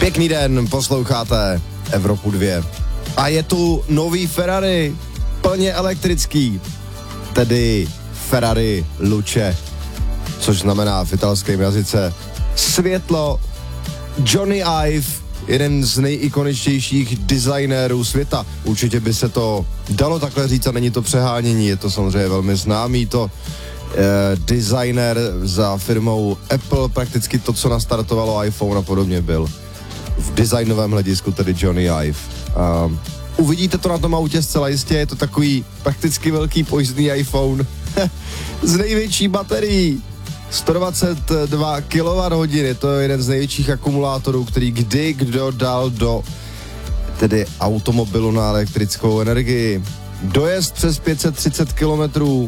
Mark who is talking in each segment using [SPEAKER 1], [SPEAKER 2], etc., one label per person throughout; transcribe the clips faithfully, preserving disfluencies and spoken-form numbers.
[SPEAKER 1] Pěkný den, posloucháte Evropu dva. A je tu nový Ferrari, plně elektrický, tedy Ferrari Luce, což znamená v italském jazyce světlo. Johnny Ive, jeden z nejikoničtějších designérů světa. Určitě by se to dalo takhle říct a není to přehánění, je to samozřejmě velmi známý to eh, designer za firmou Apple, prakticky to, co nastartovalo iPhone a podobně byl. V designovém hledisku tedy Johnny Ive. Uh, uvidíte to na tom autě zcela jistě, je to takový prakticky velký pojízdný iPhone s největší baterií. sto dvacet dva kilowatthodin, to je jeden z největších akumulátorů, který kdy kdo dal do tedy automobilu na elektrickou energii. Dojezd přes pět set třicet kilometrů,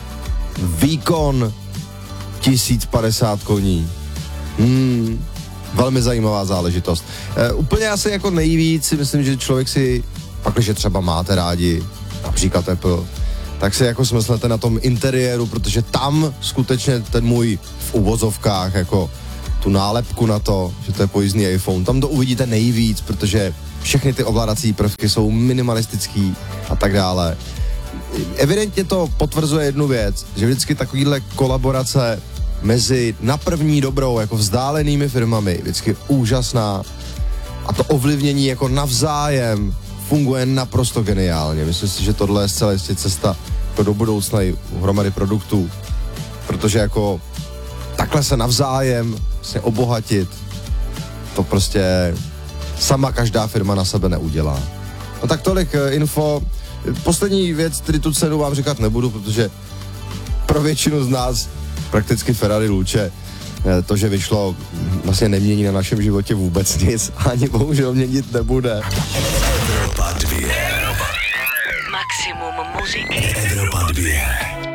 [SPEAKER 1] výkon tisíc padesát koní. Hmm, velmi zajímavá záležitost. E, úplně asi jako nejvíc si myslím, že člověk si, pak když třeba máte rádi, například Apple, tak si jako smyslete na tom interiéru, protože tam skutečně ten můj v uvozovkách jako tu nálepku na to, že to je pojízdný iPhone, tam to uvidíte nejvíc, protože všechny ty ovládací prvky jsou minimalistický a tak dále. Evidentně to potvrzuje jednu věc, že vždycky takovýhle kolaborace mezi na první dobrou jako vzdálenými firmami vždycky úžasná a to ovlivnění jako navzájem funguje naprosto geniálně. Myslím si, že tohle je zcela jistě cesta jako do budoucna i hromady produktů, protože jako takhle se navzájem se obohatit, to prostě sama každá firma na sebe neudělá. No tak tolik info. Poslední věc, který tu cenu vám říkat nebudu, protože pro většinu z nás prakticky Ferrari Luce to, že vyšlo, vlastně nemění na našem životě vůbec nic, ani bohužel měnit nebude.
[SPEAKER 2] Evropa dva. Maximum muziky. Evropa dva.